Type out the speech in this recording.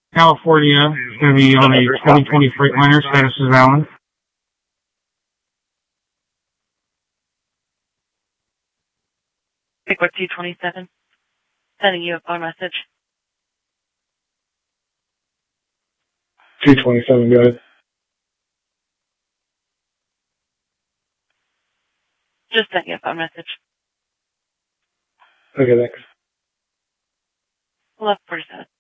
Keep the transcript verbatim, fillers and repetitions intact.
California is going to be on a twenty twenty Freightliner. Status is valid. Pickwick two twenty-seven. Sending you a phone message. two twenty-seven, go ahead. Just sent you a phone message. Okay, thanks. eleven forty-seven.